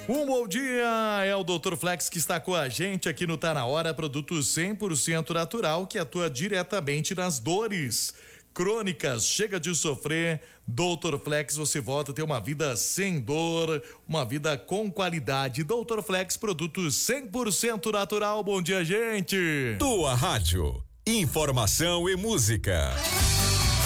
Um bom dia, é o Dr. Flex que está com a gente aqui no Tá Na Hora, produto 100% natural que atua diretamente nas dores crônicas. Chega de sofrer, Dr. Flex, você volta a ter uma vida sem dor, uma vida com qualidade. Dr. Flex, produto 100% natural. Bom dia, gente. Tua rádio, informação e música.